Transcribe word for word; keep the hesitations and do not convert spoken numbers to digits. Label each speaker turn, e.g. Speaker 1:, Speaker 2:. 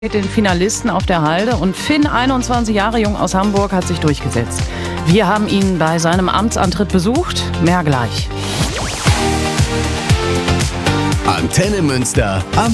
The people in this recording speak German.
Speaker 1: mit den Finalisten auf der Halde und Finn, einundzwanzig Jahre jung aus Hamburg, hat sich durchgesetzt. Wir haben ihn bei seinem Amtsantritt besucht. Mehr gleich.
Speaker 2: Antenne Münster am